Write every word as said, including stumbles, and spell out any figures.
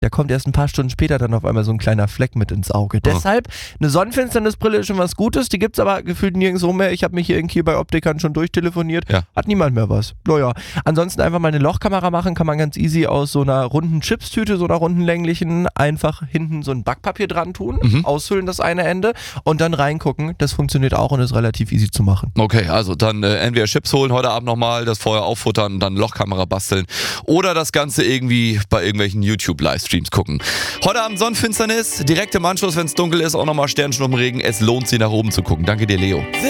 da kommt erst ein paar Stunden später dann auf einmal so ein kleiner Fleck mit ins Auge. Oh. Deshalb, eine Sonnenfinsternisbrille ist schon was Gutes, die gibt's aber gefühlt nirgendwo mehr. Ich habe mich hier in Kiel bei Optikern schon durchtelefoniert, ja. hat niemand mehr was. Naja, ansonsten einfach mal eine Lochkamera machen, kann man ganz easy aus so einer runden Chipstüte, so einer runden länglichen, einfach hinten so ein Backpapier dran tun, mhm. ausfüllen das eine Ende und dann reingucken. Das funktioniert auch und ist relativ easy zu machen. Okay, also dann äh, entweder Chips holen heute Abend nochmal, das Feuer auffuttern, dann Lochkamera basteln oder das Ganze irgendwie bei irgendwelchen YouTube-Livestreams gucken. Heute Abend Sonnenfinsternis, direkt im Anschluss, wenn es dunkel ist, auch nochmal Sternschnuppenregen. Es lohnt sich nach oben zu gucken. Danke dir, Leo.